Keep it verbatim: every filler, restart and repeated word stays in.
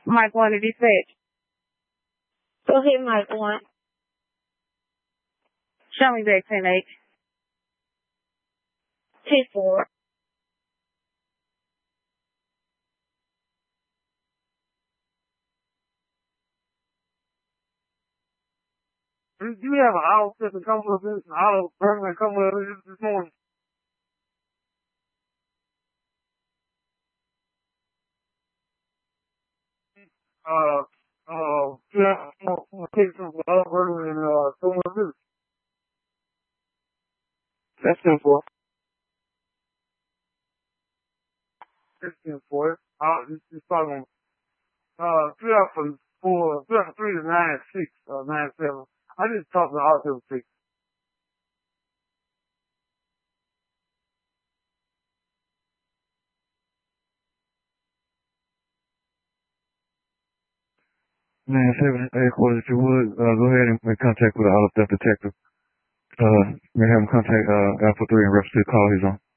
Mike one to dispatch. Go ahead, Mike one. Show me back ten eight. T four. You you have an auto system come with this, an auto person come with this this morning. Uh, uh, yeah, I'm gonna take some auto person and, uh, come with this. That's ten four. It's ten four. Uh, this is probably, uh, three out for four, three out for three to nine six, uh, nine seven. I just talked to the auto system six. nine seven, eight quarters, if you would, uh, go ahead and make contact with the auto theft detective. Uh, may have him contact, uh, Alpha three in reference to the call he's on.